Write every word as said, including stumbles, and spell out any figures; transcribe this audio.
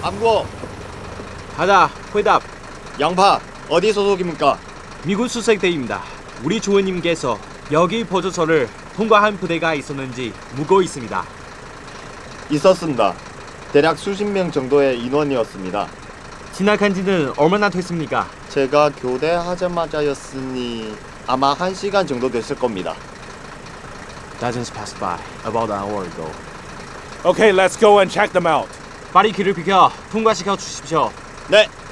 암고. 하다, 회답. 양파, 어디 소속입니까? 미군 수색대입니다. 우리 주원님께서 여기 보조소를 통과한 부대가 있었는지 묻고 있습니다. 있었습니다. 대략 수십 명 정도의 인원이었습니다. 지나간 지는 얼마나 됐습니까? 제가 교대하자마자였으니 아마 한 시간 정도 됐을 겁니다. Dozens passed by about an hour ago. Okay, let's go and check them out. 빨리 길을 비켜 통과시켜 주십시오. 네.